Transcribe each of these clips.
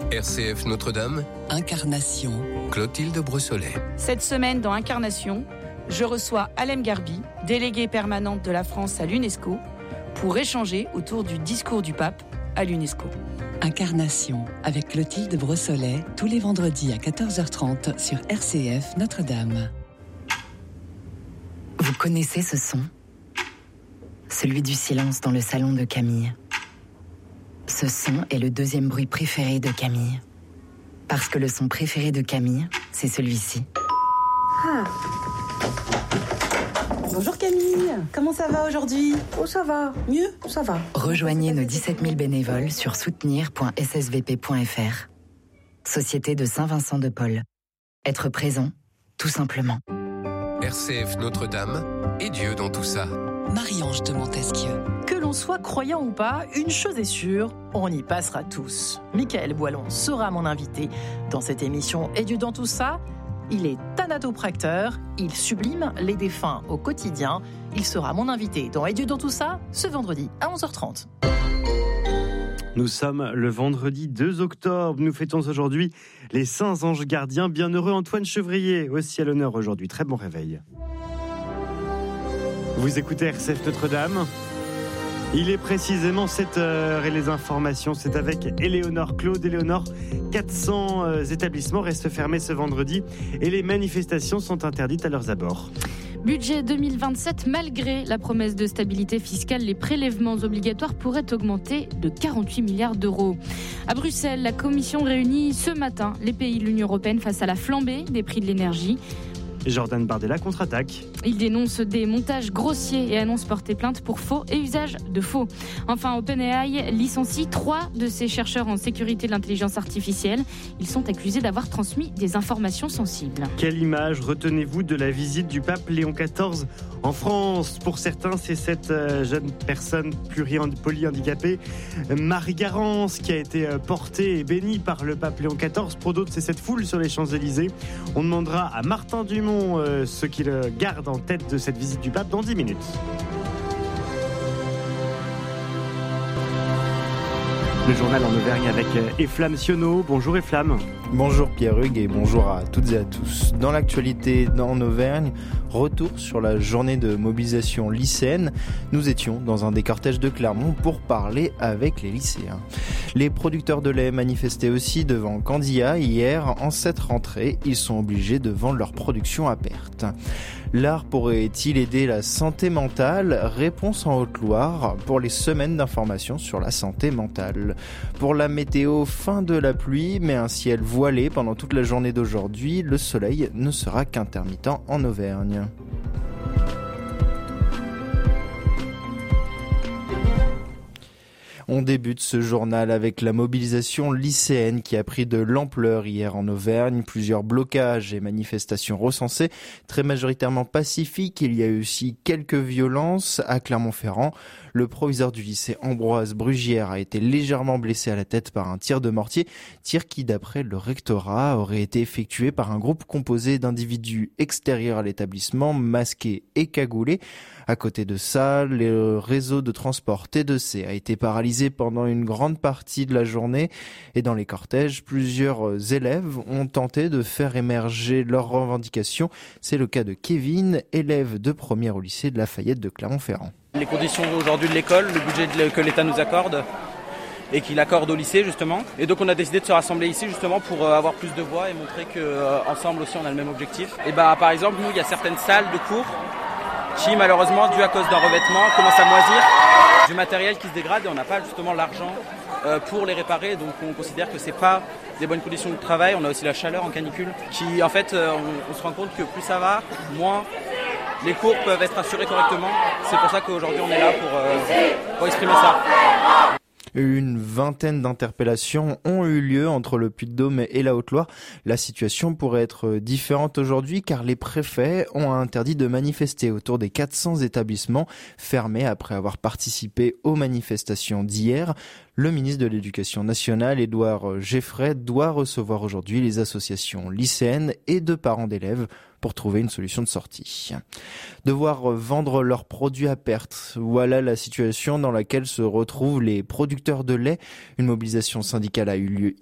RCF Notre-Dame, Incarnation. Clotilde Brossolet. Cette semaine, dans Incarnation, je reçois Alem Garbi, déléguée permanente de la France à l'UNESCO, pour échanger autour du discours du pape à l'UNESCO. Incarnation avec Clotilde Brossolet, tous les vendredis à 14h30 sur RCF Notre-Dame. Vous connaissez ce son ? Celui du silence dans le salon de Camille. Ce son est le deuxième bruit préféré de Camille. Parce que le son préféré de Camille, c'est celui-ci. Ah. Bonjour Camille, comment ça va aujourd'hui ? Oh ça va, mieux, ça va. Rejoignez nos 17 000 bénévoles sur soutenir.ssvp.fr. Société de Saint-Vincent de Paul. Être présent, tout simplement. RCF Notre-Dame et Dieu dans tout ça. Marie-Ange de Montesquieu. Que l'on soit croyant ou pas, une chose est sûre, on y passera tous. Michael Boilon sera mon invité dans cette émission Et Dieu dans tout ça. Il est thanatopracteur, il sublime les défunts au quotidien. Il sera mon invité dans Et Dieu dans tout ça ce vendredi à 11h30. Nous sommes le vendredi 2 octobre. Nous fêtons aujourd'hui les Saints Anges Gardiens. Bienheureux Antoine Chevrier, aussi à l'honneur aujourd'hui. Très bon réveil. Vous écoutez RCF Notre-Dame. Il est précisément 7h et les informations, c'est avec Éléonore Claude. Éléonore, 400 établissements restent fermés ce vendredi et les manifestations sont interdites à leurs abords. Budget 2027, malgré la promesse de stabilité fiscale, les prélèvements obligatoires pourraient augmenter de 48 milliards d'euros. À Bruxelles, la Commission réunit ce matin les pays de l'Union européenne face à la flambée des prix de l'énergie. Jordan Bardella contre-attaque. Il dénonce des montages grossiers et annonce porter plainte pour faux et usage de faux. Enfin, OpenAI licencie 3 de ses chercheurs en sécurité de l'intelligence artificielle. Ils sont accusés d'avoir transmis des informations sensibles. Quelle image retenez-vous de la visite du pape Léon XIV en France ? Pour certains, c'est cette jeune personne polyhandicapée, Marie Garance, qui a été portée et bénie par le pape Léon XIV. Pour d'autres, c'est cette foule sur les Champs-Élysées. On demandera à Martin Dumont ce qu'il garde en tête de cette visite du pape dans 10 minutes. Le journal en Auvergne avec Eflamme Sionneau. Bonjour Eflamme. Bonjour Pierre-Hugues et bonjour à toutes et à tous. Dans l'actualité en Auvergne, retour sur la journée de mobilisation lycéenne. Nous étions dans un des cortèges de Clermont pour parler avec les lycéens. Les producteurs de lait manifestaient aussi devant Candia hier. En cette rentrée, ils sont obligés de vendre leur production à perte. L'art pourrait-il aider la santé mentale ? Réponse en Haute-Loire pour les semaines d'information sur la santé mentale. Pour la météo, fin de la pluie, mais un ciel voilé pendant toute la journée d'aujourd'hui. Le soleil ne sera qu'intermittent en Auvergne. On débute ce journal avec la mobilisation lycéenne qui a pris de l'ampleur hier en Auvergne. Plusieurs blocages et manifestations recensées, très majoritairement pacifiques. Il y a eu aussi quelques violences à Clermont-Ferrand. Le proviseur du lycée Ambroise Brugière a été légèrement blessé à la tête par un tir de mortier. Tir qui, d'après le rectorat, aurait été effectué par un groupe composé d'individus extérieurs à l'établissement, masqués et cagoulés. À côté de ça, le réseau de transport T2C a été paralysé pendant une grande partie de la journée. Et dans les cortèges, plusieurs élèves ont tenté de faire émerger leurs revendications. C'est le cas de Kevin, élève de première au lycée de Lafayette de Clermont-Ferrand. Les conditions aujourd'hui de l'école, le budget que l'État nous accorde et qu'il accorde au lycée justement. Et donc on a décidé de se rassembler ici justement pour avoir plus de voix et montrer qu'ensemble aussi on a le même objectif. Et par exemple nous il y a certaines salles de cours qui malheureusement dû à cause d'un revêtement commencent à moisir, du matériel qui se dégrade et on n'a pas justement l'argent pour les réparer. Donc on considère que c'est pas des bonnes conditions de travail. On a aussi la chaleur en canicule qui en fait on se rend compte que plus ça va, moins les cours peuvent être assurés correctement. C'est pour ça qu'aujourd'hui on est là pour exprimer ça. Une vingtaine d'interpellations ont eu lieu entre le Puy-de-Dôme et la Haute-Loire. La situation pourrait être différente aujourd'hui car les préfets ont interdit de manifester autour des 400 établissements fermés après avoir participé aux manifestations d'hier. Le ministre de l'Éducation nationale, Édouard Geffray, doit recevoir aujourd'hui les associations lycéennes et de parents d'élèves pour trouver une solution de sortie. Devoir vendre leurs produits à perte, voilà la situation dans laquelle se retrouvent les producteurs de lait. Une mobilisation syndicale a eu lieu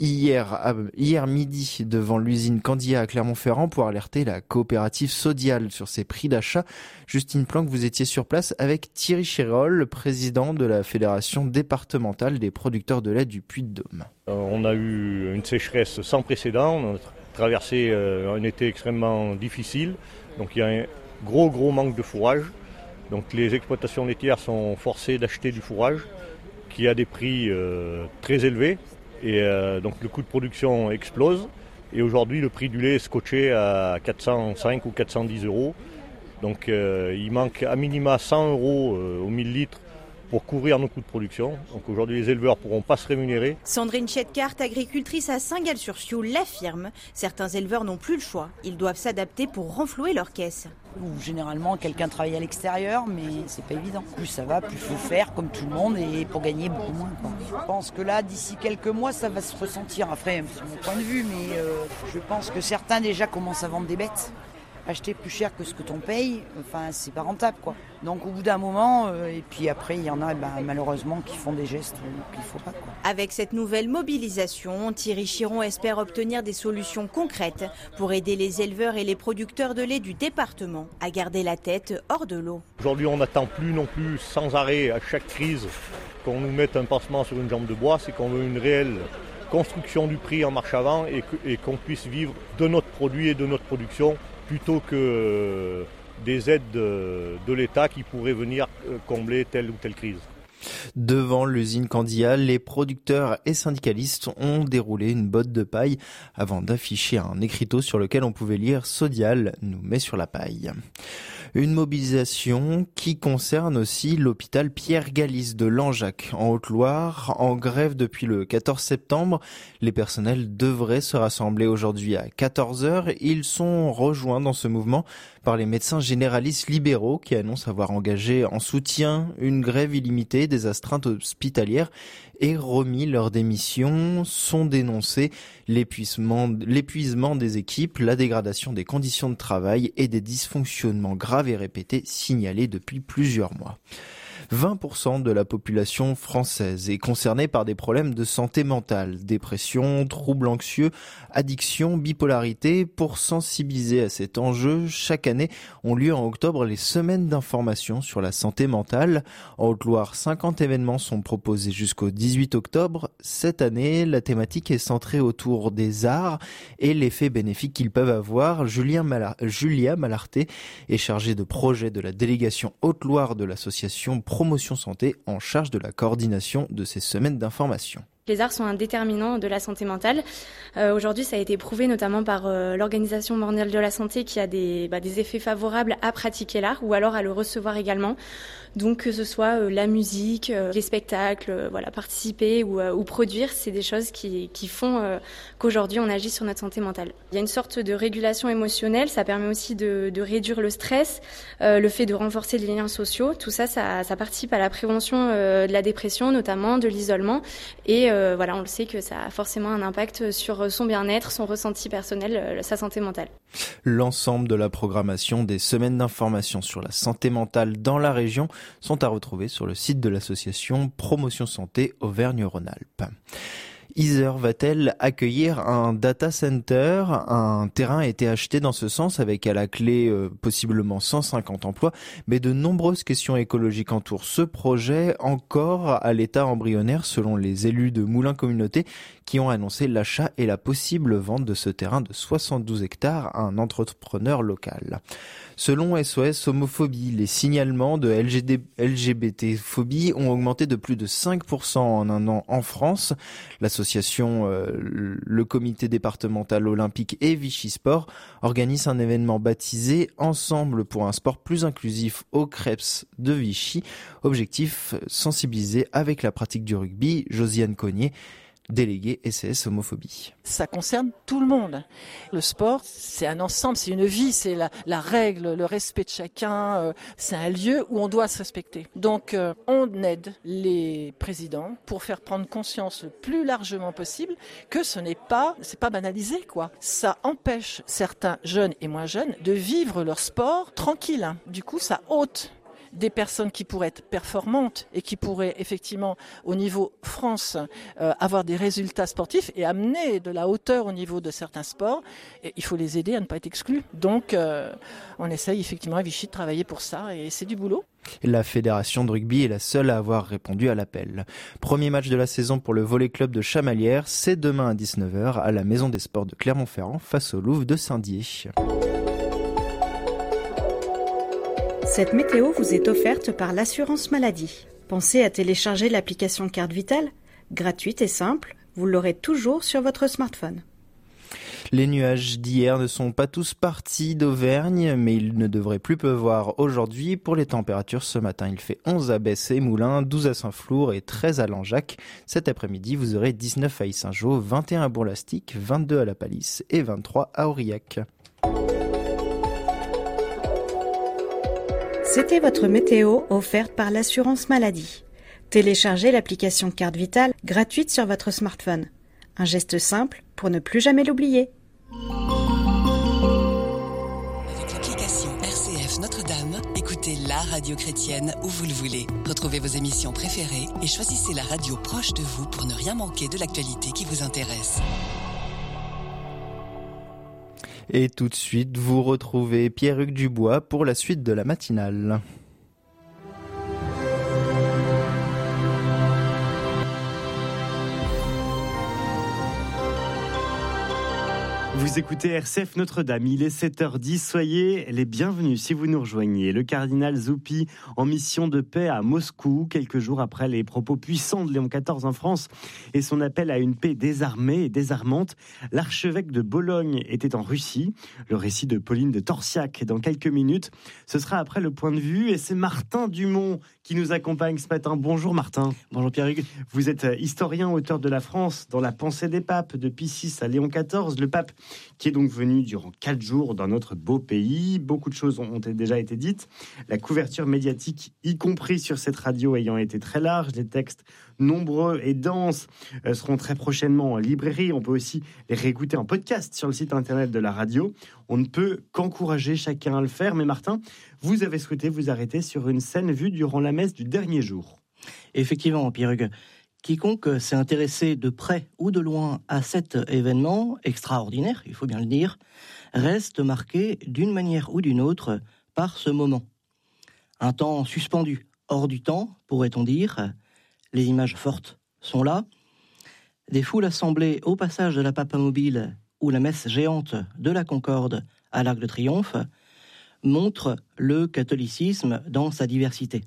hier midi devant l'usine Candia à Clermont-Ferrand pour alerter la coopérative Sodial sur ses prix d'achat. Justine Planck, vous étiez sur place avec Thierry Chérol, le président de la Fédération départementale des producteurs de lait du Puy-de-Dôme. On a eu une sécheresse sans précédent, on a traversé un été extrêmement difficile, donc il y a un gros manque de fourrage. Donc les exploitations laitières sont forcées d'acheter du fourrage qui a des prix très élevés et donc le coût de production explose. Et aujourd'hui le prix du lait est scotché à 405 ou 410 euros. Donc il manque à minima 100 euros au 1000 litres pour couvrir nos coûts de production. Donc aujourd'hui, les éleveurs ne pourront pas se rémunérer. Sandrine Chetcart, agricultrice à Saint-Gall-sur-Sioule, l'affirme. Certains éleveurs n'ont plus le choix. Ils doivent s'adapter pour renflouer leur caisse. Généralement, quelqu'un travaille à l'extérieur, mais c'est pas évident. Plus ça va, plus il faut faire comme tout le monde et pour gagner beaucoup moins. Je pense que là, d'ici quelques mois, ça va se ressentir. Après, c'est mon point de vue, mais je pense que certains déjà commencent à vendre des bêtes. Acheter plus cher que ce que t'on paye, enfin c'est pas rentable quoi. Donc au bout d'un moment, et puis après il y en a malheureusement qui font des gestes qu'il faut pas quoi. Avec cette nouvelle mobilisation, Thierry Chiron espère obtenir des solutions concrètes pour aider les éleveurs et les producteurs de lait du département à garder la tête hors de l'eau. Aujourd'hui on n'attend plus non plus sans arrêt à chaque crise qu'on nous mette un pansement sur une jambe de bois, c'est qu'on veut une réelle construction du prix en marche avant et qu'on puisse vivre de notre produit et de notre production, plutôt que des aides de l'État qui pourraient venir combler telle ou telle crise. Devant l'usine Candia, les producteurs et syndicalistes ont déroulé une botte de paille avant d'afficher un écriteau sur lequel on pouvait lire « Sodial nous met sur la paille ». Une mobilisation qui concerne aussi l'hôpital Pierre-Galis de Langeac, en Haute-Loire, en grève depuis le 14 septembre. Les personnels devraient se rassembler aujourd'hui à 14h. Ils sont rejoints dans ce mouvement par les médecins généralistes libéraux qui annoncent avoir engagé en soutien une grève illimitée des astreintes hospitalières et remis leur démission. Sont dénoncés l'épuisement des équipes, la dégradation des conditions de travail et des dysfonctionnements graves et répétés signalés depuis plusieurs mois. 20% de la population française est concernée par des problèmes de santé mentale, dépression, troubles anxieux, addiction, bipolarité. Pour sensibiliser à cet enjeu, chaque année ont lieu en octobre les semaines d'information sur la santé mentale. En Haute-Loire, 50 événements sont proposés jusqu'au 18 octobre. Cette année, la thématique est centrée autour des arts et l'effet bénéfique qu'ils peuvent avoir. Julia Malarté est chargée de projet de la délégation Haute-Loire de l'association Promotion Santé en charge de la coordination de ces semaines d'information. Les arts sont un déterminant de la santé mentale. Aujourd'hui, ça a été prouvé notamment par l'Organisation mondiale de la santé qui a des effets favorables à pratiquer l'art ou alors à le recevoir également. Donc que ce soit la musique, les spectacles, participer ou produire, c'est des choses qui font qu'aujourd'hui on agit sur notre santé mentale. Il y a une sorte de régulation émotionnelle, ça permet aussi de réduire le stress, le fait de renforcer les liens sociaux. Tout ça participe à la prévention de la dépression, notamment de l'isolement. Et on le sait que ça a forcément un impact sur son bien-être, son ressenti personnel, sa santé mentale. L'ensemble de la programmation des semaines d'information sur la santé mentale dans la région sont à retrouver sur le site de l'association Promotion Santé Auvergne-Rhône-Alpes. Iser va-t-elle accueillir un data center ? Un terrain a été acheté dans ce sens avec à la clé possiblement 150 emplois, mais de nombreuses questions écologiques entourent ce projet, encore à l'état embryonnaire selon les élus de Moulins Communauté qui ont annoncé l'achat et la possible vente de ce terrain de 72 hectares à un entrepreneur local. Selon SOS Homophobie, les signalements de LGBT-phobie ont augmenté de plus de 5% en un an en France. L'association, le comité départemental olympique et Vichy Sport organisent un événement baptisé Ensemble pour un sport plus inclusif au Creps de Vichy. Objectif, sensibiliser avec la pratique du rugby. Josiane Cognier, délégué SCS Homophobie. Ça concerne tout le monde. Le sport, c'est un ensemble, c'est une vie, c'est la règle, le respect de chacun, c'est un lieu où on doit se respecter. Donc on aide les présidents pour faire prendre conscience le plus largement possible que c'est pas banalisé, quoi. Ça empêche certains jeunes et moins jeunes de vivre leur sport tranquille. Du coup, ça ôte des personnes qui pourraient être performantes et qui pourraient effectivement au niveau France avoir des résultats sportifs et amener de la hauteur au niveau de certains sports. Et il faut les aider à ne pas être exclus. Donc on essaye effectivement à Vichy de travailler pour ça et c'est du boulot. La fédération de rugby est la seule à avoir répondu à l'appel. Premier match de la saison pour le Volley Club de Chamalières, c'est demain à 19h à la Maison des Sports de Clermont-Ferrand face au Louvre de Saint-Dié. Cette météo vous est offerte par l'assurance maladie. Pensez à télécharger l'application Carte Vitale, gratuite et simple, vous l'aurez toujours sur votre smartphone. Les nuages d'hier ne sont pas tous partis d'Auvergne, mais il ne devrait plus pleuvoir aujourd'hui. Pour les températures, ce matin, il fait 11 à Besse et Moulins, 12 à Saint-Flour et 13 à Langeac. Cet après-midi, vous aurez 19 à Yssingeaux, 21 à Bourg-Lastic, 22 à La Palisse et 23 à Aurillac. C'était votre météo offerte par l'assurance maladie. Téléchargez l'application Carte Vitale gratuite sur votre smartphone. Un geste simple pour ne plus jamais l'oublier. Avec l'application RCF Notre-Dame, écoutez la radio chrétienne où vous le voulez. Retrouvez vos émissions préférées et choisissez la radio proche de vous pour ne rien manquer de l'actualité qui vous intéresse. Et tout de suite, vous retrouvez Pierre-Hugues Dubois pour la suite de la matinale. Vous écoutez RCF Notre-Dame, il est 7h10, soyez les bienvenus si vous nous rejoignez. Le cardinal Zuppi en mission de paix à Moscou, quelques jours après les propos puissants de Léon XIV en France et son appel à une paix désarmée et désarmante. L'archevêque de Bologne était en Russie, le récit de Pauline de Torsiac dans quelques minutes. Ce sera après le point de vue et c'est Martin Dumont qui nous accompagne ce matin. Bonjour Martin. Bonjour Pierre-Hugues. Vous êtes historien, auteur de La France dans la pensée des papes, de Pie VI à Léon XIV, le pape qui est donc venu durant 4 jours dans notre beau pays. Beaucoup de choses ont déjà été dites. La couverture médiatique, y compris sur cette radio, ayant été très large. Les textes nombreux et denses seront très prochainement en librairie. On peut aussi les réécouter en podcast sur le site internet de la radio. On ne peut qu'encourager chacun à le faire. Mais Martin, vous avez souhaité vous arrêter sur une scène vue durant la messe du dernier jour. Effectivement, Pierre-Hugues. Quiconque s'est intéressé de près ou de loin à cet événement extraordinaire, il faut bien le dire, reste marqué d'une manière ou d'une autre par ce moment. Un temps suspendu, hors du temps, pourrait-on dire. Les images fortes sont là. Des foules assemblées au passage de la Papamobile ou la messe géante de la Concorde à l'Arc de Triomphe montrent le catholicisme dans sa diversité.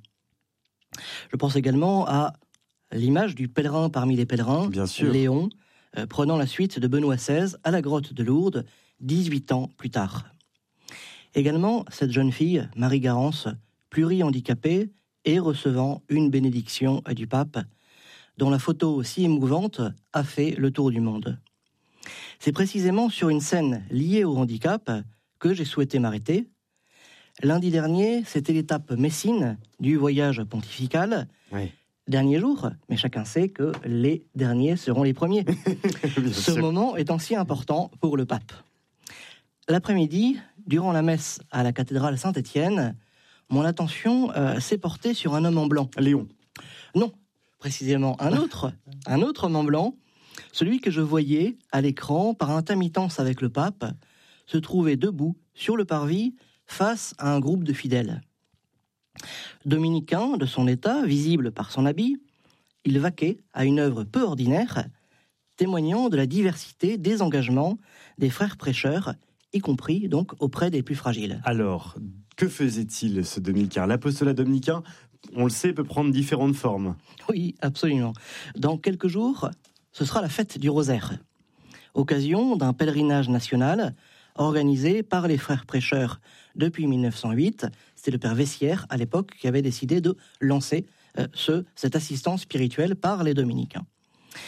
Je pense également à l'image du pèlerin parmi les pèlerins, Léon, prenant la suite de Benoît XVI à la grotte de Lourdes, 18 ans plus tard. Également, cette jeune fille, Marie Garance, pluri-handicapée et recevant une bénédiction du pape, dont la photo si émouvante a fait le tour du monde. C'est précisément sur une scène liée au handicap que j'ai souhaité m'arrêter. Lundi dernier, c'était l'étape Messine du voyage pontifical. Oui. Dernier jour, mais chacun sait que les derniers seront les premiers. Ce moment étant si important pour le pape. L'après-midi, durant la messe à la cathédrale Saint-Étienne, mon attention s'est portée sur un homme en blanc. Léon. Non, précisément un autre homme en blanc, celui que je voyais à l'écran par intermittence avec le pape, se trouvait debout sur le parvis face à un groupe de fidèles. Dominicain de son état, visible par son habit, il vaquait à une œuvre peu ordinaire, témoignant de la diversité des engagements des frères prêcheurs, y compris donc auprès des plus fragiles. Alors, que faisait-il ce dominicain ? L'apostolat dominicain, on le sait, peut prendre différentes formes. Oui, absolument. Dans quelques jours, ce sera la fête du rosaire, occasion d'un pèlerinage national organisé par les frères prêcheurs depuis 1908. C'était le père Vessière, à l'époque, qui avait décidé de lancer cette assistance spirituelle par les dominicains.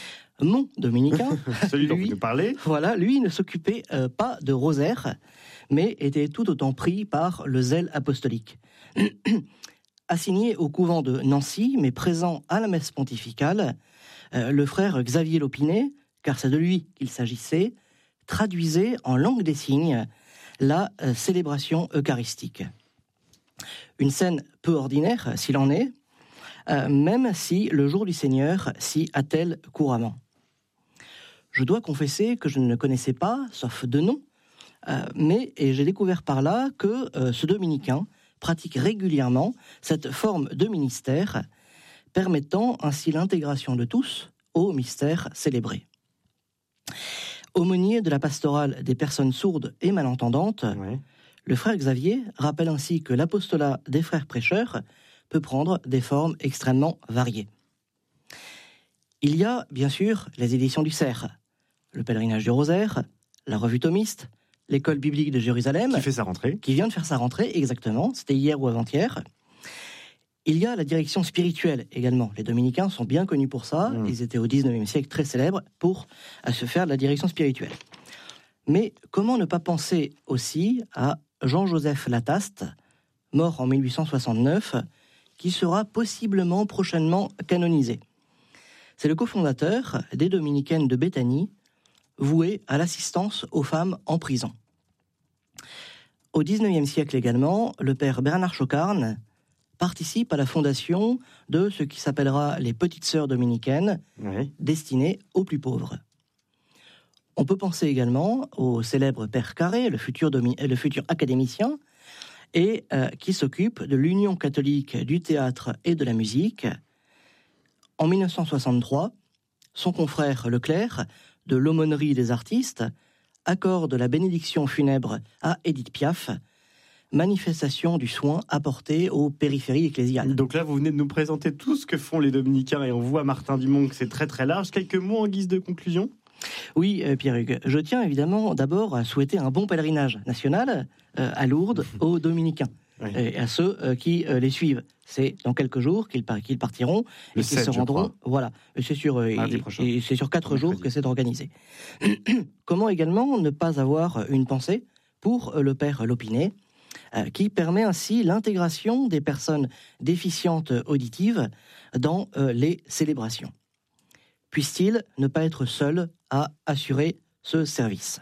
mon dominicain, celui dont vous nous parlez, voilà, lui ne s'occupait pas de rosaire, mais était tout autant pris par le zèle apostolique. Assigné au couvent de Nancy, mais présent à la messe pontificale, le frère Xavier Lopinet, car c'est de lui qu'il s'agissait, traduisait en langue des signes la célébration eucharistique. Une scène peu ordinaire, s'il en est, même si le jour du Seigneur s'y attelle couramment. Je dois confesser que je ne le connaissais pas, sauf de nom, mais j'ai découvert par là que ce dominicain pratique régulièrement cette forme de ministère, permettant ainsi l'intégration de tous au mystère célébré. Aumônier de la pastorale des personnes sourdes et malentendantes, le frère Xavier rappelle ainsi que l'apostolat des frères prêcheurs peut prendre des formes extrêmement variées. Il y a bien sûr les éditions du Cerf, le pèlerinage du Rosaire, la revue thomiste, l'école biblique de Jérusalem, qui fait sa rentrée, qui vient de faire sa rentrée, exactement, c'était hier ou avant-hier. Il y a la direction spirituelle également. Les dominicains sont bien connus pour ça. Ils étaient au 19e siècle très célèbres pour se faire de la direction spirituelle. Mais comment ne pas penser aussi à Jean-Joseph Lataste, mort en 1869, qui sera possiblement prochainement canonisé. C'est le cofondateur des Dominicaines de Béthanie, voué à l'assistance aux femmes en prison. Au XIXe siècle également, le père Bernard Chocarne participe à la fondation de ce qui s'appellera les Petites Sœurs dominicaines, destinées aux plus pauvres. On peut penser également au célèbre père Carré, le futur académicien, et qui s'occupe de l'Union catholique du théâtre et de la musique. En 1963, son confrère Leclerc, de l'Aumônerie des artistes, accorde la bénédiction funèbre à Édith Piaf, manifestation du soin apporté aux périphéries ecclésiales. Donc là, vous venez de nous présenter tout ce que font les dominicains, et on voit, Martin Dumont, que c'est très très large. Quelques mots en guise de conclusion ? Oui, Pierre-Hugues. Je tiens évidemment d'abord à souhaiter un bon pèlerinage national à Lourdes aux dominicains et à ceux qui les suivent. C'est dans quelques jours qu'ils partiront et qu'ils se rendront. Voilà, c'est sur 4 jours que c'est organisé. Comment également ne pas avoir une pensée pour le père Lopinet, qui permet ainsi l'intégration des personnes déficientes auditives dans les célébrations. Puisse-t-il ne pas être seul à assurer ce service.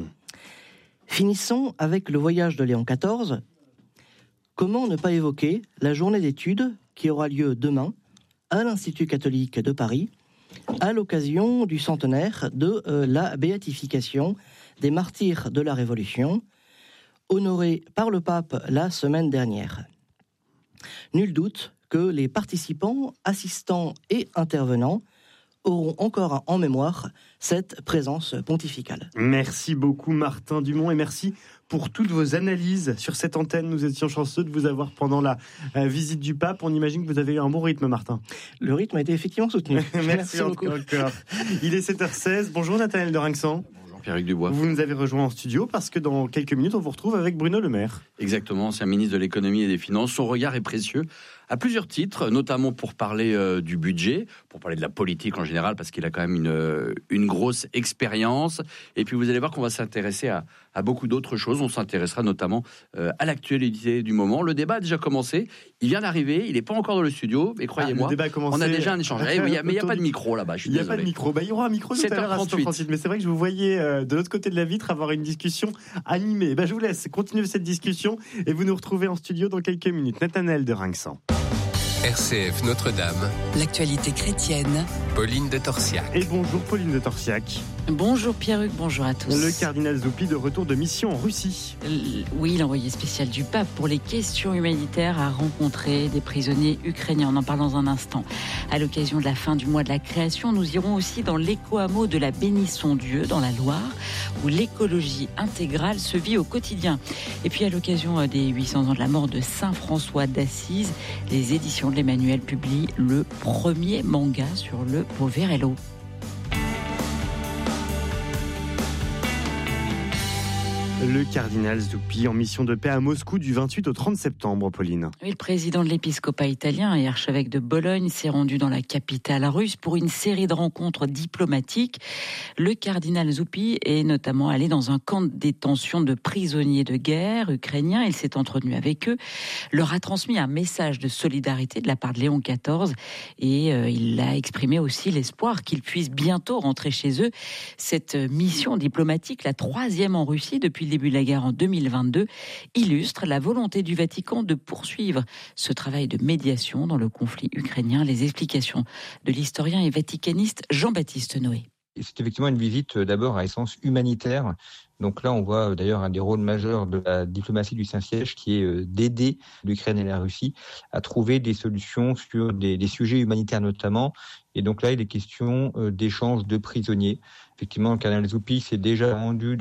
Finissons avec le voyage de Léon XIV. Comment ne pas évoquer la journée d'études qui aura lieu demain à l'Institut catholique de Paris, à l'occasion du centenaire de la béatification des martyrs de la Révolution, honorés par le pape la semaine dernière. Nul doute que les participants, assistants et intervenants auront encore en mémoire cette présence pontificale. Merci beaucoup Martin Dumont et merci pour toutes vos analyses sur cette antenne. Nous étions chanceux de vous avoir pendant la visite du pape. On imagine que vous avez eu un bon rythme, Martin. Le rythme a été effectivement soutenu. Merci beaucoup. Encore. Il est 7h16. Bonjour Nathanaël de Rinxan. Pierre-Hugues Dubois. Vous nous avez rejoint en studio parce que dans quelques minutes, on vous retrouve avec Bruno Le Maire. Exactement, ancien ministre de l'économie et des finances. Son regard est précieux à plusieurs titres, notamment pour parler du budget, pour parler de la politique en général, parce qu'il a quand même une grosse expérience. Et puis vous allez voir qu'on va s'intéresser à beaucoup d'autres choses. On s'intéressera notamment à l'actualité du moment. Le débat a déjà commencé. Il vient d'arriver. Il n'est pas encore dans le studio, mais croyez-moi, on a déjà un échange. Mais il n'y a pas de micro là-bas. Il n'y a pas de micro. Il y aura un micro tout à l'heure à 7h38. Mais c'est vrai que je vous voyais de l'autre côté de la vitre avoir une discussion animée. Je vous laisse continuer cette discussion et vous nous retrouvez en studio dans quelques minutes. Nathanaël de Rinxan. RCF Notre-Dame. L'actualité chrétienne. Pauline de Torsiac. Et bonjour Pauline de Torsiac. Bonjour Pierre-Hugues, bonjour à tous. Le cardinal Zuppi de retour de mission en Russie. Oui, l'envoyé spécial du pape pour les questions humanitaires a rencontré des prisonniers ukrainiens. On en parle dans un instant. À l'occasion de la fin du mois de la création, nous irons aussi dans l'éco-hameau de la Bénisson-Dieu, dans la Loire, où l'écologie intégrale se vit au quotidien. Et puis à l'occasion des 800 ans de la mort de Saint François d'Assise, les éditions de l'Emmanuel publient le premier manga sur le Poverello. le cardinal Zuppi en mission de paix à Moscou du 28 au 30 septembre, Pauline. Oui, le président de l'épiscopat italien et archevêque de Bologne s'est rendu dans la capitale russe pour une série de rencontres diplomatiques. Le cardinal Zuppi est notamment allé dans un camp de détention de prisonniers de guerre ukrainiens. Il s'est entretenu avec eux, leur a transmis un message de solidarité de la part de Léon XIV et il a exprimé aussi l'espoir qu'ils puissent bientôt rentrer chez eux. Cette mission diplomatique, la 3e en Russie depuis le début de la guerre en 2022, illustre la volonté du Vatican de poursuivre ce travail de médiation dans le conflit ukrainien. Les explications de l'historien et vaticaniste Jean-Baptiste Noé. C'est effectivement une visite d'abord à essence humanitaire. Donc là, on voit d'ailleurs un des rôles majeurs de la diplomatie du Saint-Siège qui est d'aider l'Ukraine et la Russie à trouver des solutions sur des sujets humanitaires notamment. Et donc là, il est question d'échange de prisonniers. Effectivement, le cardinal Zuppi s'est déjà rendu